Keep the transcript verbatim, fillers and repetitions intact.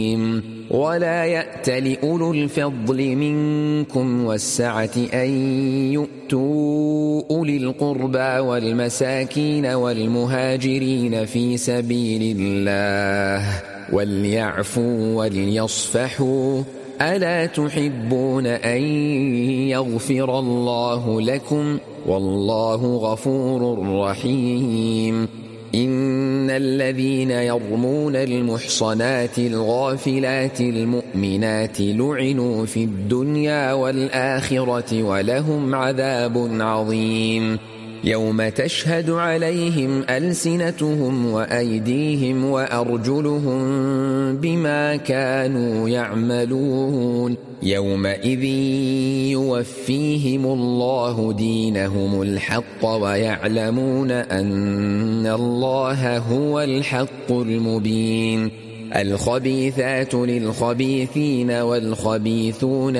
ولا يأت لأولو الفضل منكم والسعة أن يؤتوا أولي القربى والمساكين والمهاجرين في سبيل الله وليعفوا وليصفحوا ألا تحبون أن يغفر الله لكم والله غفور رحيم إن الذين يرمون المحصنات الغافلات المؤمنات لعنوا في الدنيا والآخرة ولهم عذاب عظيم يوم تشهد عليهم ألسنتهم وأيديهم وأرجلهم بما كانوا يعملون يومئذ يوفيهم الله دينهم الحق ويعلمون أن الله هو الحق المبين الخبيثات للخبيثين والخبيثون